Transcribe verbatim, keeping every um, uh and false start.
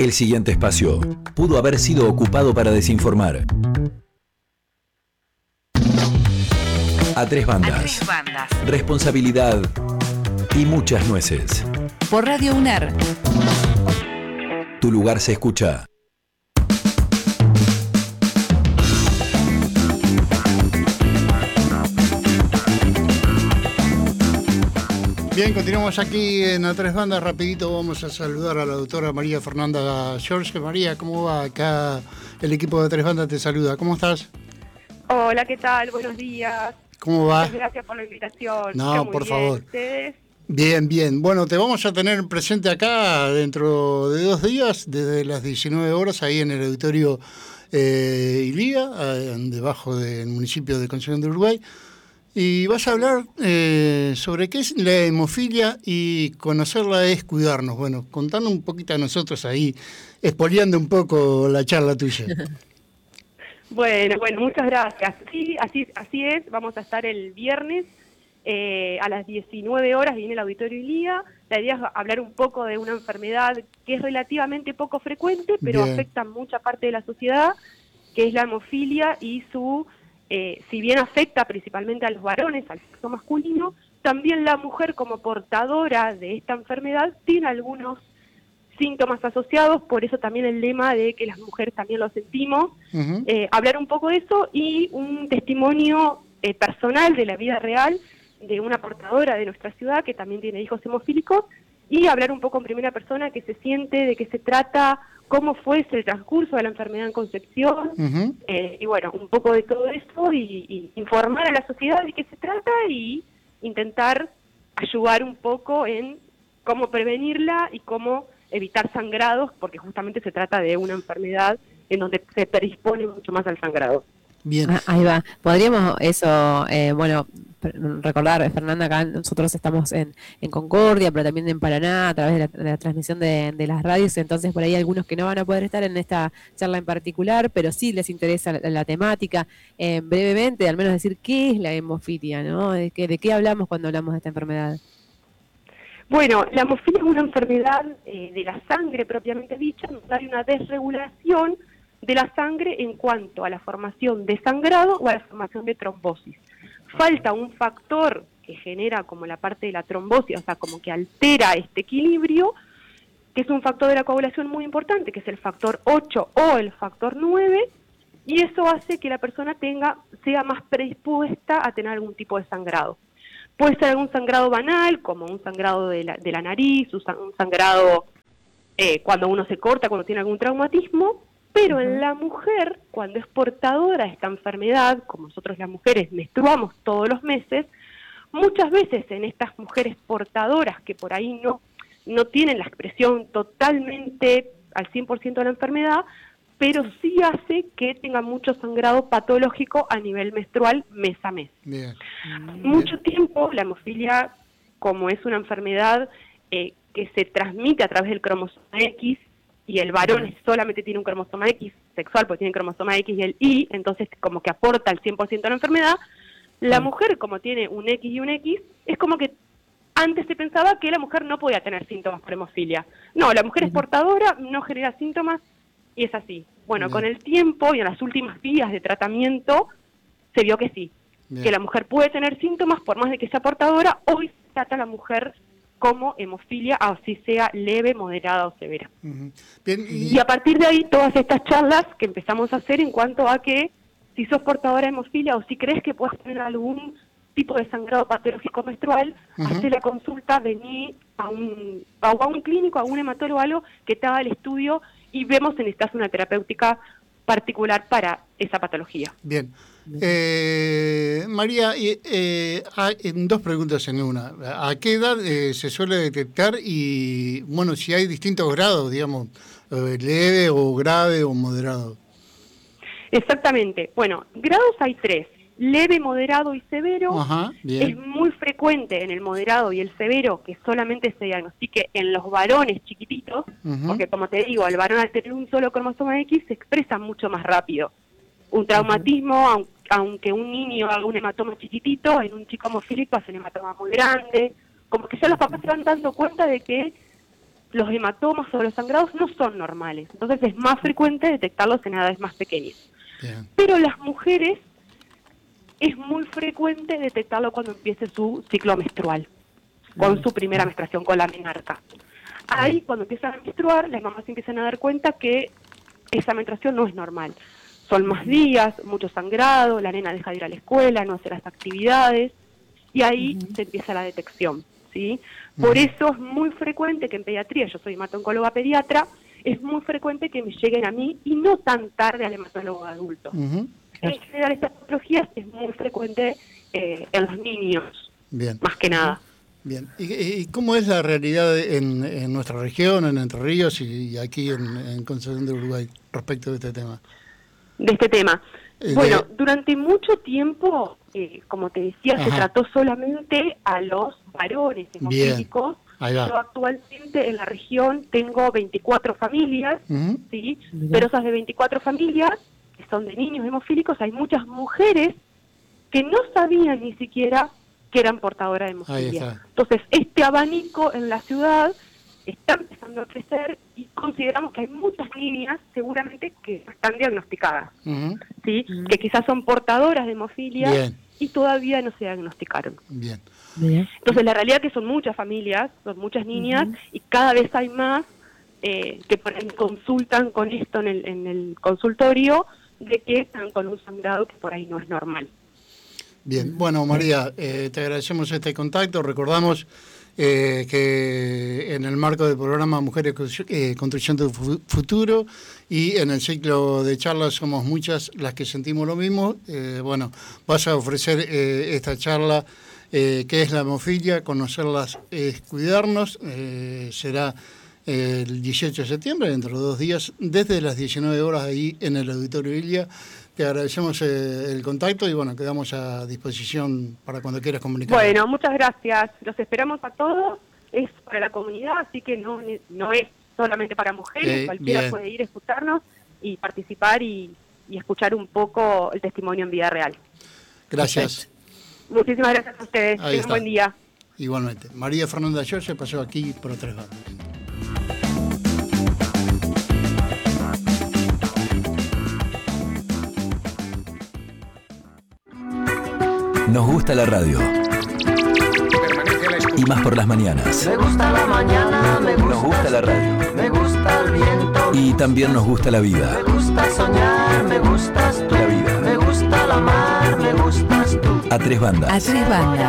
El siguiente espacio pudo haber sido ocupado para desinformar. A tres bandas. A tres bandas. Responsabilidad y muchas nueces. Por Radio UNER. Tu lugar se escucha. Bien, continuamos aquí en A Tres Bandas. Rapidito vamos a saludar a la doctora María Fernanda George. María, ¿cómo va? Acá el equipo de A Tres Bandas te saluda. ¿Cómo estás? Hola, ¿qué tal? Buenos días. ¿Cómo va? Muchas gracias por la invitación. No, muy por bien. favor. ¿Ustedes? Bien, bien. Bueno, te vamos a tener presente acá dentro de dos días, desde las diecinueve horas, ahí en el auditorio eh, Ilía, eh, debajo del municipio de Concepción de Uruguay. Y vas a hablar eh, sobre qué es la hemofilia y conocerla es cuidarnos. Bueno, contando un poquito a nosotros ahí, expoliando un poco la charla tuya. Bueno, bueno, muchas gracias. Sí, así, así es. Vamos a estar el viernes eh, a las diecinueve horas, viene el auditorio Ilía. La idea es hablar un poco de una enfermedad que es relativamente poco frecuente, pero Bien. afecta a mucha parte de la sociedad, que es la hemofilia y su... Eh, si bien afecta principalmente a los varones, al sexo masculino, también la mujer como portadora de esta enfermedad tiene algunos síntomas asociados, por eso también el lema de que las mujeres también lo sentimos. Uh-huh. Eh, hablar un poco de eso y un testimonio eh, personal de la vida real de una portadora de nuestra ciudad que también tiene hijos hemofílicos, y hablar un poco en primera persona qué se siente, de qué se trata, cómo fue el transcurso de la enfermedad en Concepción, Uh-huh. eh, y bueno, un poco de todo eso y, y informar a la sociedad de qué se trata y intentar ayudar un poco en cómo prevenirla y cómo evitar sangrados, porque justamente se trata de una enfermedad en donde se predispone mucho más al sangrado. Bien. Ah, ahí va. Podríamos eso, eh, bueno, recordar, Fernanda, acá nosotros estamos en, en Concordia, pero también en Paraná, a través de la, de la transmisión de, de las radios, entonces por ahí algunos que no van a poder estar en esta charla en particular, pero sí les interesa la, la temática. Eh, brevemente, al menos decir qué es la hemofilia, ¿no? ¿De qué, de qué hablamos cuando hablamos de esta enfermedad? Bueno, la hemofilia es una enfermedad eh, de la sangre propiamente dicha, donde hay una desregulación de la sangre en cuanto a la formación de sangrado o a la formación de trombosis. Falta un factor que genera como la parte de la trombosis, o sea, como que altera este equilibrio, que es un factor de la coagulación muy importante, que es el factor ocho o el factor nueve, y eso hace que la persona tenga sea más predispuesta a tener algún tipo de sangrado. Puede ser algún sangrado banal, como un sangrado de la, de la nariz, un sangrado eh, cuando uno se corta, cuando tiene algún traumatismo, pero uh-huh. en la mujer, cuando es portadora de esta enfermedad, como nosotros las mujeres menstruamos todos los meses, muchas veces en estas mujeres portadoras que por ahí no, no tienen la expresión totalmente al cien por ciento de la enfermedad, pero sí hace que tenga mucho sangrado patológico a nivel menstrual mes a mes. Bien. Mucho tiempo la hemofilia, como es una enfermedad eh, que se transmite a través del cromosoma X, y el varón solamente tiene un cromosoma X sexual, porque tiene el cromosoma X y el Y, entonces como que aporta el cien por ciento de la enfermedad. La mujer, como tiene un X y un X, es como que antes se pensaba que la mujer no podía tener síntomas por hemofilia. No, la mujer es portadora, no genera síntomas, y es así. Bueno, Bien. Con el tiempo y en las últimas vías de tratamiento, se vio que sí, Bien. que la mujer puede tener síntomas, por más de que sea portadora, hoy se trata a la mujer como hemofilia, así sea leve, moderada o severa. Uh-huh. Bien, y... y a partir de ahí, todas estas charlas que empezamos a hacer en cuanto a que si sos portadora de hemofilia o si crees que puedes tener algún tipo de sangrado patológico menstrual, uh-huh. hace la consulta, vení a un, a un clínico, a un hematólogo o algo que te haga el estudio y vemos si necesitas una terapéutica particular para esa patología. Bien. Eh, María, eh, hay dos preguntas en una. ¿A qué edad eh, se suele detectar? Y, bueno, si hay distintos grados, digamos, eh, leve o grave o moderado. Exactamente. Bueno, grados hay tres. Leve, moderado y severo. Ajá, bien. Es muy frecuente en el moderado y el severo que solamente se diagnostique en los varones chiquititos, uh-huh. porque como te digo, el varón al tener un solo cromosoma X se expresa mucho más rápido. Un traumatismo, uh-huh. aunque un niño haga un hematoma chiquitito, en un chico hemofílico hace un hematoma muy grande. Como que ya los papás se van dando cuenta de que los hematomas o los sangrados no son normales. Entonces es más frecuente detectarlos en edades más pequeñas. Bien. Pero las mujeres es muy frecuente detectarlo cuando empiece su ciclo menstrual, con su primera menstruación, con la menarca. Ahí, cuando empiezan a menstruar, las mamás empiezan a dar cuenta que esa menstruación no es normal. Son más días, mucho sangrado, la nena deja de ir a la escuela, no hace las actividades, y ahí uh-huh. se empieza la detección, ¿sí? Uh-huh. Por eso es muy frecuente que en pediatría, yo soy hemato-oncóloga pediatra, es muy frecuente que me lleguen a mí, y no tan tarde al hematólogo adulto. Uh-huh. En general, estas patologías es muy frecuente eh, en los niños, Bien. Más que nada. Bien. ¿Y, y cómo es la realidad en, en nuestra región, en Entre Ríos y, y aquí en, en Concepción de Uruguay respecto de este tema? De este tema. Eh, bueno, de... durante mucho tiempo, eh, como te decía, Ajá. se trató solamente a los varones hemofílicos. Yo actualmente en la región tengo veinticuatro familias, uh-huh. ¿sí? Pero esas de veinticuatro familias, que son de niños hemofílicos, hay muchas mujeres que no sabían ni siquiera que eran portadoras de hemofilia. Entonces, este abanico en la ciudad está empezando a crecer y consideramos que hay muchas niñas, seguramente, que están diagnosticadas, uh-huh. ¿sí? Uh-huh. Que quizás son portadoras de hemofilia Bien. Y todavía no se diagnosticaron. Bien. Bien. Entonces, la realidad es que son muchas familias, son muchas niñas, uh-huh. y cada vez hay más eh, que por ahí consultan con esto en el, en el consultorio, de que están con un sangrado que por ahí no es normal. Bien, bueno, María, eh, te agradecemos este contacto. Recordamos eh, que en el marco del programa Mujeres eh, Construcción de Futuro y en el ciclo de charlas somos muchas las que sentimos lo mismo. Eh, bueno, vas a ofrecer eh, esta charla eh, que es la hemofilia, conocerlas es cuidarnos. Eh, será eh, el dieciocho de septiembre, dentro de dos días, desde las diecinueve horas ahí en el Auditorio Ilia. Te agradecemos eh, el contacto y bueno, quedamos a disposición para cuando quieras comunicar. Bueno, muchas gracias. Los esperamos a todos. Es para la comunidad, así que no, no es solamente para mujeres. Eh, Cualquiera bien. Puede ir a escucharnos y participar y, y escuchar un poco el testimonio en vida real. Gracias. Muchísimas gracias a ustedes. Tengan un buen día. Igualmente. María Fernanda Giorgio pasó aquí por Tres Bandas. Nos gusta la radio. Y más por las mañanas. Me gusta la mañana, me gusta, nos gusta la radio. Me gusta el viento. Y también nos gusta la vida. Me gusta soñar, me gustas tú. La vida. Me gusta la mar, me gustas tú. A Tres Bandas. A Tres Bandas.